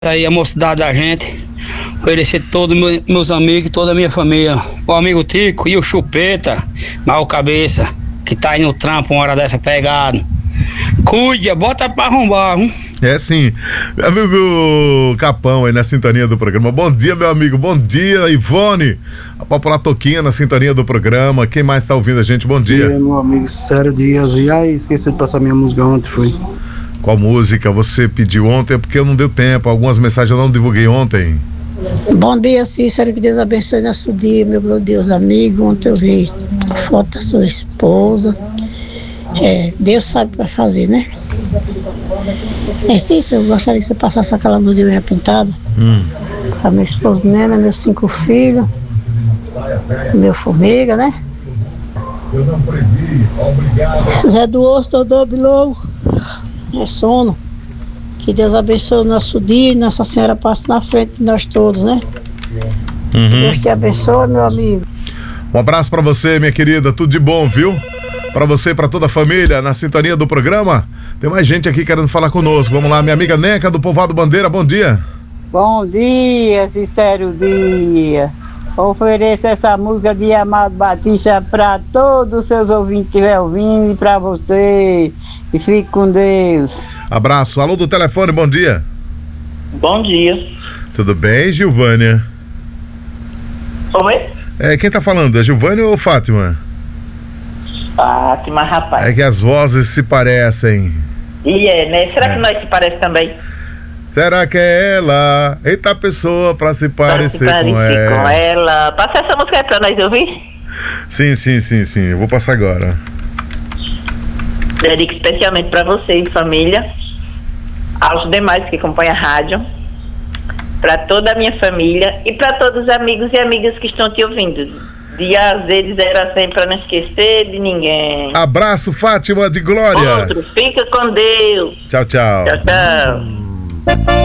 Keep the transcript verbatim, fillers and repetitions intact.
Aí a mocidade da gente, oferecer todos meus, meus amigos, toda a minha família, o amigo Tico e o Chupeta, mal cabeça, que tá aí no trampo uma hora dessa pegado. Cuide, bota pra arrombar, hein? É sim, meu amigo Capão aí na sintonia do programa. Bom dia, meu amigo, bom dia, Ivone, a popular Toquinha na sintonia do programa. Quem mais tá ouvindo a gente? Bom dia. Bom dia, meu amigo Sério Dias. E aí, esqueci de passar minha música ontem, foi. Qual música você pediu ontem? É porque eu não deu tempo, algumas mensagens eu não divulguei ontem. Bom dia, Cícero, que Deus abençoe nosso dia, meu Deus amigo. Ontem eu vi a foto da sua esposa. É, Deus sabe o que vai fazer, né? É, Cícero, eu gostaria que você passasse aquela luz de meia pintada. Hum. Para minha esposa Nena, meus cinco filhos, meu formiga, né? Eu não previ, obrigado. Zé do Osso, Dodô, Bilou, é sono. Que Deus abençoe o nosso dia e Nossa Senhora passe na frente de nós todos, né? Uhum. Deus te abençoe, meu amigo. Um abraço pra você, minha querida, tudo de bom, viu? Pra você e pra toda a família, na sintonia do programa. Tem mais gente aqui querendo falar conosco. Vamos lá, minha amiga Neca do Povoado Bandeira, bom dia. Bom dia, Cícero Dias. Ofereço essa música de Amado Batista para todos os seus ouvintes que estiverem ouvindo e para você. E fique com Deus. Abraço. Alô do telefone, bom dia. Bom dia. Tudo bem, Gilvânia? Oi? É, quem tá falando? É Gilvânia ou Fátima? Fátima, rapaz. É que as vozes se parecem. E é, né? Será É. que nós se parece também? Será que é ela? Eita pessoa pra se Pra parecer, se parecer com, ela. com ela. Passa essa música aí pra nós ouvir. Sim, sim, sim, sim. Eu vou passar agora. Dedico especialmente pra você e família, aos demais que acompanham a rádio, pra toda a minha família e pra todos os amigos e amigas que estão te ouvindo. De A a Z, de zero a cem, pra não esquecer de ninguém. Abraço, Fátima de Glória. Outro, fica com Deus. Tchau, tchau. Tchau, tchau.